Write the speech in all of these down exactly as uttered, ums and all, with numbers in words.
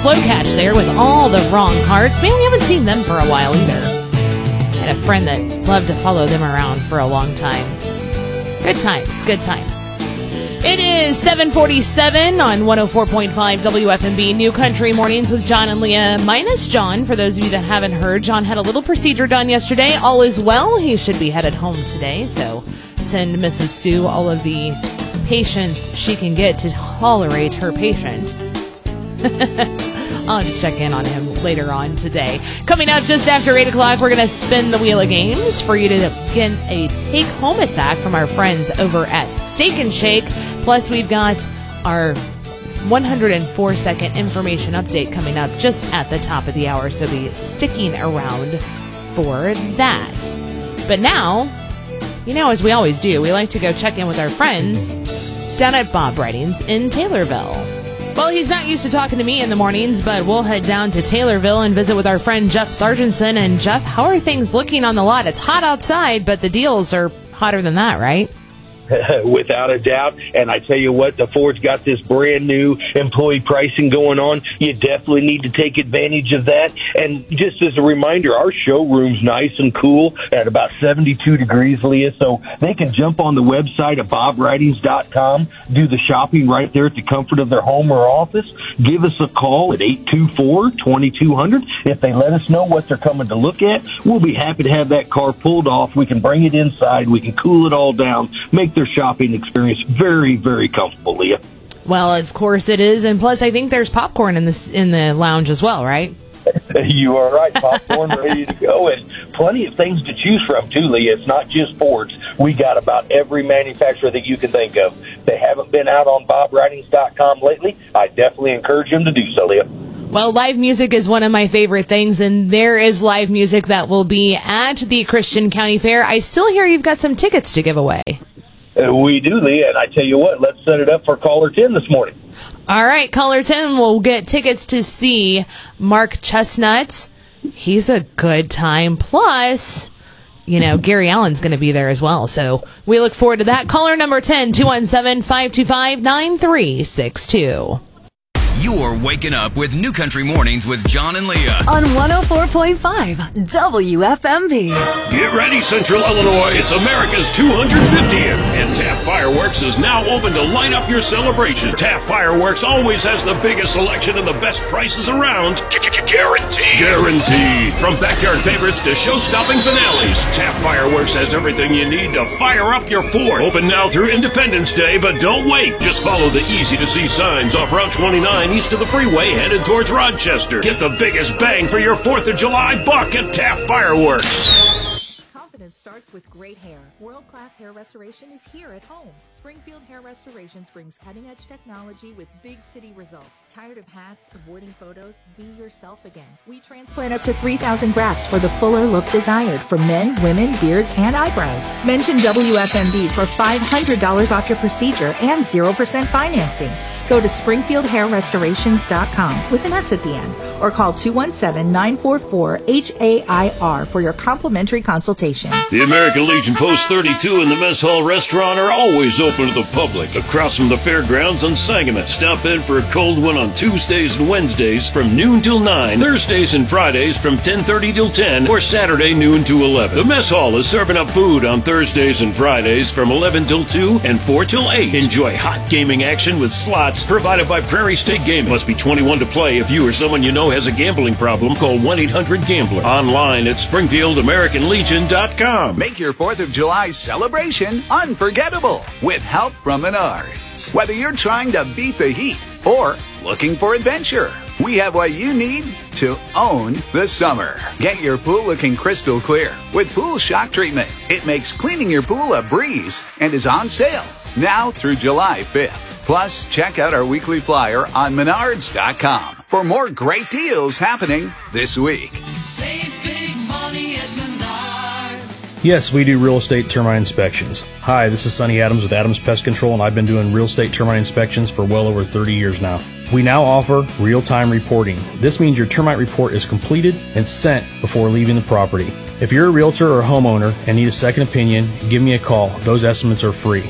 Flowcatch there with All the Wrong Hearts. Man, we haven't seen them for a while either. I had a friend that loved to follow them around for a long time. Good times, good times. It is seven forty-seven on one oh four point five W F M B, New Country Mornings with John and Leah, minus John. For those of you that haven't heard, John had a little procedure done yesterday. All is well. He should be headed home today, so send Missus Sue all of the patience she can get to tolerate her patient. I'll have to check in on him later on today. Coming up just after eight o'clock, we're going to spin the wheel of games for you to get a take-home a sack from our friends over at Steak and Shake. Plus, we've got our one hundred four second information update coming up just at the top of the hour, so be sticking around for that. But now, you know, as we always do, we like to go check in with our friends down at Bob Writings in Taylorville. Well, he's not used to talking to me in the mornings, but we'll head down to Taylorville and visit with our friend Jeff Sargentson. And Jeff, how are things looking on the lot? It's hot outside, but the deals are hotter than that, right? Without a doubt. And I tell you what, the Ford's got this brand new employee pricing going on. You definitely need to take advantage of that. And just as a reminder, our showroom's nice and cool at about seventy-two degrees, Leah. So they can jump on the website at bob writings dot com, do the shopping right there at the comfort of their home or office. Give us a call at eight two four, two two zero zero. If they let us know what they're coming to look at, we'll be happy to have that car pulled off. We can bring it inside. We can cool it all down, make their shopping experience very, very comfortable, Leah. Well, of course it is, and plus I think there's popcorn in this in the lounge as well, right? You are right. Popcorn ready to go, and plenty of things to choose from too, Leah. It's not just Fords. We got about every manufacturer that you can think of. If they haven't been out on bob writings dot com lately, I definitely encourage them to do so, Leah. Well, live music is one of my favorite things, and there is live music that will be at the Christian County Fair. I still hear you've got some tickets to give away. Uh, we do, Leah, and I tell you what, let's set it up for caller ten this morning. All right, caller ten will get tickets to see Mark Chestnut. He's a good time. Plus, you know, Gary Allen's going to be there as well, so we look forward to that. Caller number ten, two one seven, five two five, nine three six two. You're waking up with New Country Mornings with John and Leah on one oh four point five W F M B. Get ready, Central Illinois. It's America's two hundred fiftieth. And Taft Fireworks is now open to light up your celebration. Taft Fireworks always has the biggest selection and the best prices around. Guaranteed. Guaranteed. From backyard favorites to show-stopping finales, Taft Fireworks has everything you need to fire up your fort. Open now through Independence Day, but don't wait. Just follow the easy-to-see signs off Route twenty-nine east of the freeway headed towards Rochester. Get the biggest bang for your fourth of July buck at Taft Fireworks. Confidence starts with great hair. World-class hair restoration is here at home. Springfield Hair Restorations brings cutting-edge technology with big city results. Tired of hats, avoiding photos? Be yourself again. We transplant up to three thousand grafts for the fuller look desired for men, women, beards, and eyebrows. Mention W F M B for five hundred dollars off your procedure and zero percent financing. Go to springfield hair restorations dot com with an S at the end, or call two one seven, nine four four, H A I R for your complimentary consultation. The American Legion Post thirty-two and the Mess Hall Restaurant are always open to the public. Across from the fairgrounds on Sangamon. Stop in for a cold one on Tuesdays and Wednesdays from noon till nine, Thursdays and Fridays from ten thirty till ten, or Saturday noon to eleven. The Mess Hall is serving up food on Thursdays and Fridays from eleven till two and four till eight. Enjoy hot gaming action with slots provided by Prairie State Gaming. Must be twenty-one to play. If you or someone you know has a gambling problem, call one eight hundred gambler. Online at springfield american legion dot com. Make your fourth of July celebration unforgettable with help from Menards. Whether you're trying to beat the heat or looking for adventure, we have what you need to own the summer. Get your pool looking crystal clear with Pool Shock Treatment. It makes cleaning your pool a breeze and is on sale now through July fifth. Plus, check out our weekly flyer on menards dot com for more great deals happening this week. Save big money at Menards. Yes, we do real estate termite inspections. Hi, this is Sonny Adams with Adams Pest Control, and I've been doing real estate termite inspections for well over thirty years now. We now offer real-time reporting. This means your termite report is completed and sent before leaving the property. If you're a realtor or homeowner and need a second opinion, give me a call. Those estimates are free.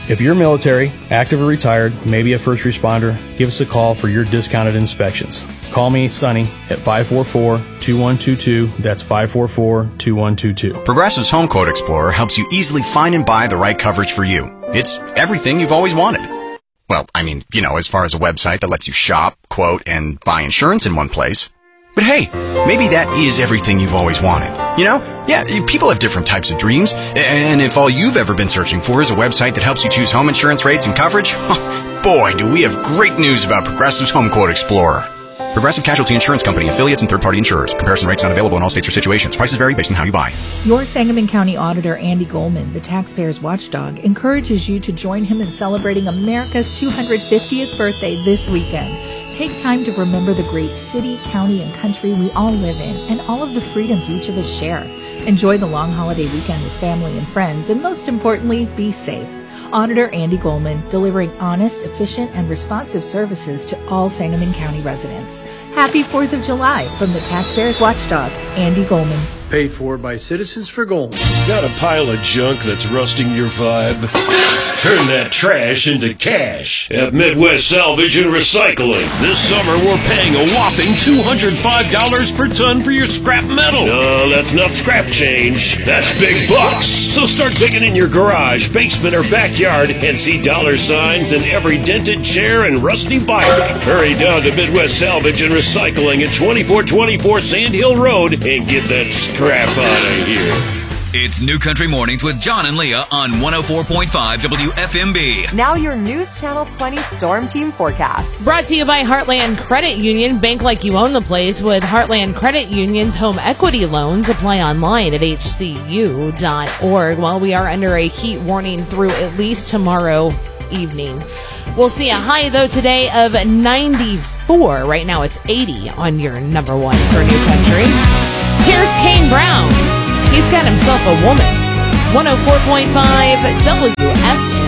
If you're military, active or retired, maybe a first responder, give us a call for your discounted inspections. Call me, Sonny, at five four four, two one two two. That's five four four, two one two two. Progressive's Home Quote Explorer helps you easily find and buy the right coverage for you. It's everything you've always wanted. Well, I mean, you know, as far as a website that lets you shop, quote, and buy insurance in one place. But hey, maybe that is everything you've always wanted. You know? Yeah, people have different types of dreams. And if all you've ever been searching for is a website that helps you choose home insurance rates and coverage, boy, do we have great news about Progressive's Home Quote Explorer. Progressive Casualty Insurance Company, affiliates, and third-party insurers. Comparison rates not available in all states or situations. Prices vary based on how you buy. Your Sangamon County Auditor, Andy Goldman, the taxpayer's watchdog, encourages you to join him in celebrating America's two hundred fiftieth birthday this weekend. Take time to remember the great city, county, and country we all live in, and all of the freedoms each of us share. Enjoy the long holiday weekend with family and friends, and most importantly, be safe. Auditor Andy Goldman, delivering honest, efficient, and responsive services to all Sangamon County residents. Happy fourth of July from the Taxpayers Watchdog, Andy Goldman. Paid for by Citizens for Gold. Got a pile of junk that's rusting your vibe? Turn that trash into cash at Midwest Salvage and Recycling. This summer, we're paying a whopping two hundred five dollars per ton for your scrap metal. No, that's not scrap change. That's big bucks. So start digging in your garage, basement, or backyard and see dollar signs in every dented chair and rusty bike. Hurry down to Midwest Salvage and Recycling at twenty-four twenty-four Sand Hill Road and get that scrap out of here. It's New Country Mornings with John and Leah on one oh four point five W F M B. Now your News Channel twenty Storm Team forecast. Brought to you by Heartland Credit Union. Bank like you own the place with Heartland Credit Union's home equity loans. Apply online at H C U dot org. Well, we are under a heat warning through at least tomorrow evening. We'll see a high, though, today of ninety-four. Right now it's eighty on your number one for New Country. Here's Kane Brown. He's got himself a woman. It's one oh four point five W F M B.